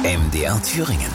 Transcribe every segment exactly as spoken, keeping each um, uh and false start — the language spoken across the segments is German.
M D R Thüringen.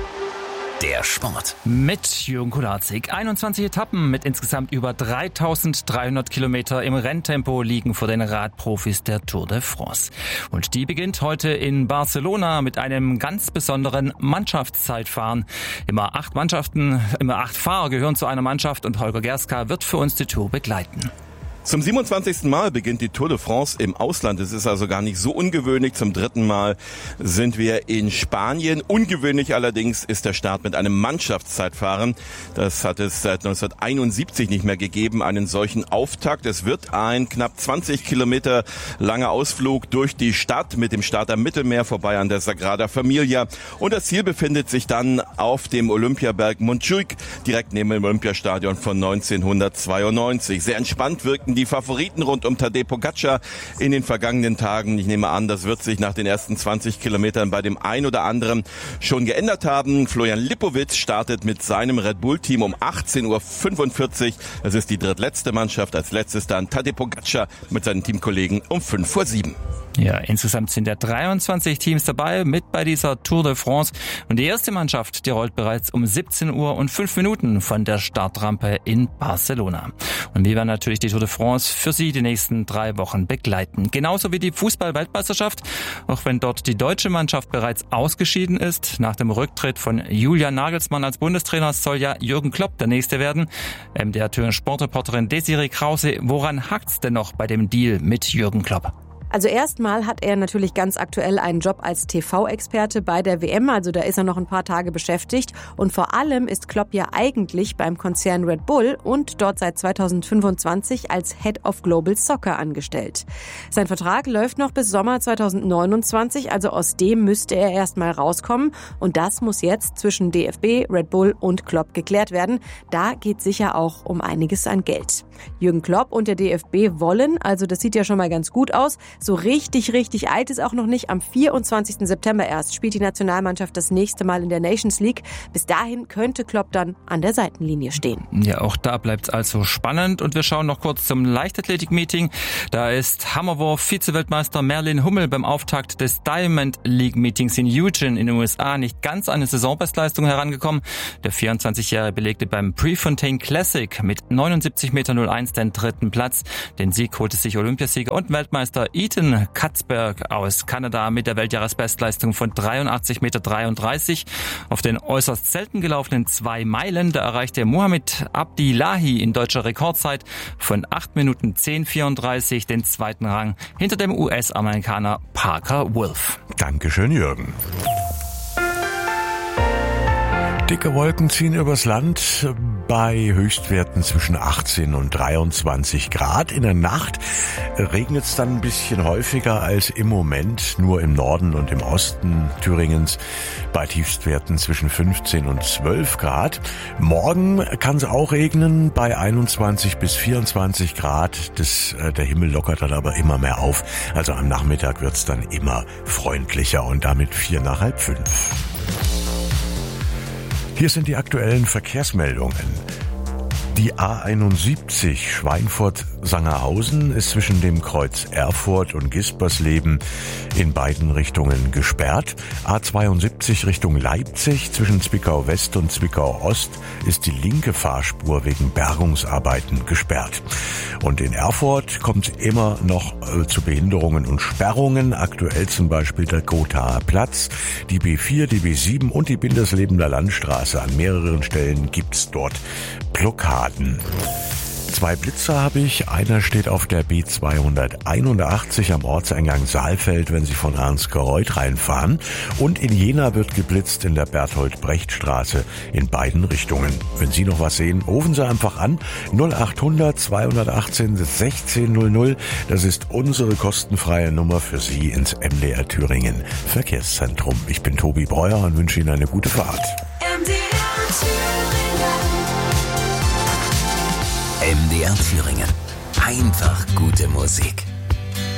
Der Sport. Mit Jürgen Kularzig. einundzwanzig Etappen mit insgesamt über dreitausenddreihundert Kilometer im Renntempo liegen vor den Radprofis der Tour de France. Und die beginnt heute in Barcelona mit einem ganz besonderen Mannschaftszeitfahren. Immer acht Mannschaften, immer acht Fahrer gehören zu einer Mannschaft und Holger Gerska wird für uns die Tour begleiten. Zum siebenundzwanzigsten Mal beginnt die Tour de France im Ausland. Es ist also gar nicht so ungewöhnlich. Zum dritten Mal sind wir in Spanien. Ungewöhnlich allerdings ist der Start mit einem Mannschaftszeitfahren. Das hat es seit neunzehnhunderteinundsiebzig nicht mehr gegeben, einen solchen Auftakt. Es wird ein knapp zwanzig Kilometer langer Ausflug durch die Stadt mit dem Start am Mittelmeer vorbei an der Sagrada Familia. Und das Ziel befindet sich dann auf dem Olympiaberg Montjuic, direkt neben dem Olympiastadion von neunzehnhundertzweiundneunzig. Sehr entspannt wirkten die Favoriten rund um Tadej Pogačar in den vergangenen Tagen. Ich nehme an, das wird sich nach den ersten zwanzig Kilometern bei dem ein oder anderen schon geändert haben. Florian Lipowitz startet mit seinem Red Bull-Team um achtzehn Uhr fünfundvierzig. Es ist die drittletzte Mannschaft. Als letztes dann Tadej Pogačar mit seinen Teamkollegen um fünf vor sieben. Ja, insgesamt sind ja dreiundzwanzig Teams dabei mit bei dieser Tour de France. Und die erste Mannschaft, die rollt bereits um siebzehn Uhr und fünf Minuten von der Startrampe in Barcelona. Und wir werden natürlich die Tour de France für Sie die nächsten drei Wochen begleiten. Genauso wie die Fußball-Weltmeisterschaft, auch wenn dort die deutsche Mannschaft bereits ausgeschieden ist. Nach dem Rücktritt von Julian Nagelsmann als Bundestrainer soll ja Jürgen Klopp der Nächste werden. M D R Thüringen Sportreporterin Desiree Krause, woran hakt's denn noch bei dem Deal mit Jürgen Klopp? Also erstmal hat er natürlich ganz aktuell einen Job als T V-Experte bei der W M, also da ist er noch ein paar Tage beschäftigt. Und vor allem ist Klopp ja eigentlich beim Konzern Red Bull und dort seit zweitausendfünfundzwanzig als Head of Global Soccer angestellt. Sein Vertrag läuft noch bis Sommer zweitausendneunundzwanzig, also aus dem müsste er erstmal rauskommen. Und das muss jetzt zwischen D F B, Red Bull und Klopp geklärt werden. Da geht sicher auch um einiges an Geld. Jürgen Klopp und der D F B wollen, also das sieht ja schon mal ganz gut aus, so richtig, richtig alt ist auch noch nicht. Am vierundzwanzigsten September erst spielt die Nationalmannschaft das nächste Mal in der Nations League. Bis dahin könnte Klopp dann an der Seitenlinie stehen. Ja, auch da bleibt es also spannend. Und wir schauen noch kurz zum Leichtathletik-Meeting. Da ist Hammerwurf-Vizeweltmeister Merlin Hummel beim Auftakt des Diamond League-Meetings in Eugene in den U S A nicht ganz an eine Saisonbestleistung herangekommen. Der vierundzwanzigjährige belegte beim Prefontaine Classic mit neunundsiebzig Komma null eins den dritten Platz. Den Sieg holte sich Olympiasieger und Weltmeister Ethan Katzberg aus Kanada mit der Weltjahresbestleistung von dreiundachtzig Komma dreiunddreißig Meter. Auf den äußerst selten gelaufenen zwei Meilen, da erreichte Mohamed Abdillahi in deutscher Rekordzeit von acht Minuten zehn Komma vierunddreißig den zweiten Rang hinter dem U S-Amerikaner Parker Wolf. Dankeschön, Jürgen. Dicke Wolken ziehen übers Land bei Höchstwerten zwischen achtzehn und dreiundzwanzig Grad. In der Nacht regnet es dann ein bisschen häufiger als im Moment, nur im Norden und im Osten Thüringens bei Tiefstwerten zwischen fünfzehn und zwölf Grad. Morgen kann es auch regnen bei einundzwanzig bis vierundzwanzig Grad. Das, der Himmel lockert dann aber immer mehr auf. Also am Nachmittag wird es dann immer freundlicher und damit vier nach halb fünf. Hier sind die aktuellen Verkehrsmeldungen. Die A einundsiebzig Schweinfurt-Sangerhausen ist zwischen dem Kreuz Erfurt und Gispersleben in beiden Richtungen gesperrt. A zweiundsiebzig Richtung Leipzig zwischen Zwickau West und Zwickau Ost ist die linke Fahrspur wegen Bergungsarbeiten gesperrt. Und in Erfurt kommt es immer noch äh, zu Behinderungen und Sperrungen. Aktuell zum Beispiel der Gothaer Platz, die B vier, die B sieben und die Binderslebener Landstraße. An mehreren Stellen gibt's dort Blockaden. Zwei Blitzer habe ich. Einer steht auf der B zweihunderteinundachtzig am Ortseingang Saalfeld, wenn Sie von Ernstgereuth reinfahren. Und in Jena wird geblitzt in der Berthold-Brecht-Straße in beiden Richtungen. Wenn Sie noch was sehen, rufen Sie einfach an. null achthundert zweihundertachtzehn sechzehn null null. Das ist unsere kostenfreie Nummer für Sie ins M D R Thüringen Verkehrszentrum. Ich bin Tobi Breuer und wünsche Ihnen eine gute Fahrt. M D R Thüringen. M D R Thüringen. Einfach gute Musik.